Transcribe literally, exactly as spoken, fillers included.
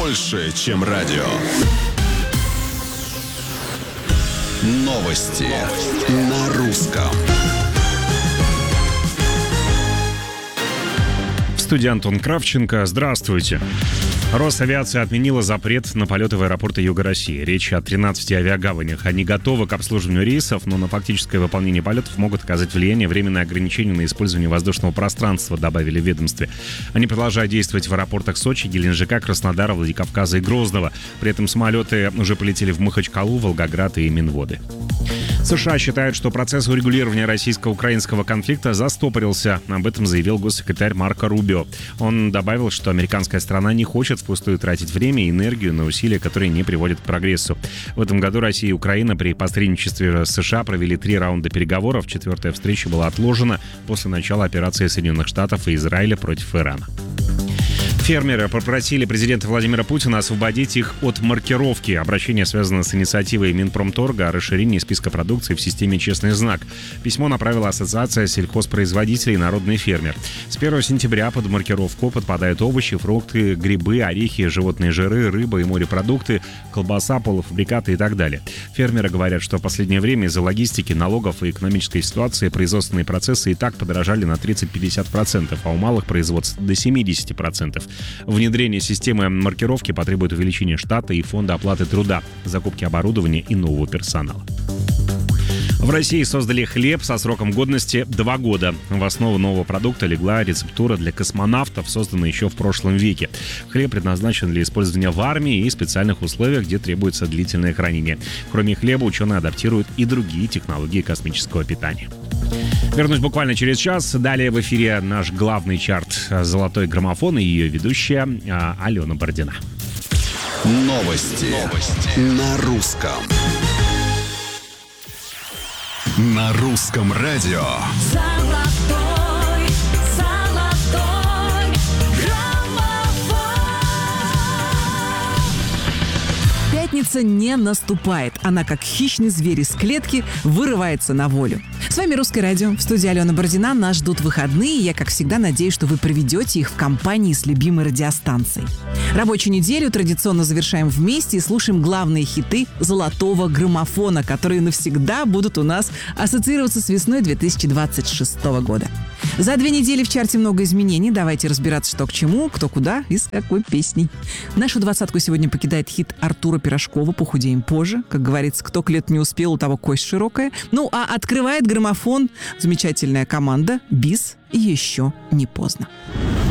больше, чем радио. Новости на русском. В студии Антон Кравченко. Здравствуйте. Росавиация отменила запрет на полеты в аэропорты Юга России. Речь о тринадцати авиагаванях. Они готовы к обслуживанию рейсов, но на фактическое выполнение полетов могут оказать влияние временные ограничения на использование воздушного пространства, добавили в ведомстве. Они продолжают действовать в аэропортах Сочи, Геленджика, Краснодара, Владикавказа и Грозного. При этом самолеты уже полетели в Махачкалу, Волгоград и Минводы. США считают, что процесс урегулирования российско-украинского конфликта застопорился. Об этом заявил госсекретарь Марко Рубио. Он добавил, что американская страна не хочет впустую тратить время и энергию на усилия, которые не приводят к прогрессу. В этом году Россия и Украина при посредничестве США провели три раунда переговоров. Четвертая встреча была отложена после начала операции Соединенных Штатов и Израиля против Ирана. Фермеры попросили президента Владимира Путина освободить их от маркировки. Обращение связано с инициативой Минпромторга о расширении списка продукции в системе «Честный знак». Письмо направила Ассоциация сельхозпроизводителей «Народный фермер». С первого сентября под маркировку подпадают овощи, фрукты, грибы, орехи, животные жиры, рыба и морепродукты, колбаса, полуфабрикаты и так далее. Фермеры говорят, что в последнее время из-за логистики, налогов и экономической ситуации производственные процессы и так подорожали на тридцать-пятьдесят процентов, а у малых производств до семьдесят процентов. Внедрение системы маркировки потребует увеличения штата и фонда оплаты труда, закупки оборудования и нового персонала. В России создали хлеб со сроком годности два года. В основу нового продукта легла рецептура для космонавтов, созданная еще в прошлом веке. Хлеб предназначен для использования в армии и специальных условиях, где требуется длительное хранение. Кроме хлеба, ученые адаптируют и другие технологии космического питания. Вернусь буквально через час. Далее в эфире наш главный чарт «Золотой граммофон» и ее ведущая Алена Бородина. Новости, Новости. На русском. На русском радио. Золотой, золотой граммофон. Пятница не наступает. Она, как хищный зверь из клетки, вырывается на волю. С вами Русское радио. В студии Алена Бородина. Нас ждут выходные. И я, как всегда, надеюсь, что вы проведете их в компании с любимой радиостанцией. Рабочую неделю традиционно завершаем вместе и слушаем главные хиты «Золотого граммофона», которые навсегда будут у нас ассоциироваться с весной две тысячи двадцать шестого года. За две недели в чарте много изменений. Давайте разбираться, что к чему, кто куда и с какой песней. Нашу двадцатку сегодня покидает хит Артура Пирожкова «Похудеем позже». Как говорится, кто к лету не успел, у того кость широкая. Ну, а открывает граммофон замечательная команда «Бис» и «Еще не поздно».